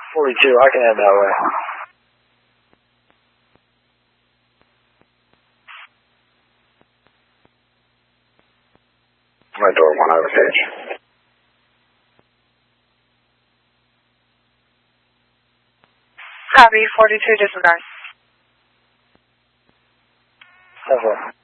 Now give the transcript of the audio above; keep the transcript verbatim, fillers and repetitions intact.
forty-two, I can head that way. My door one over page. Copy, forty-two, disregard. That's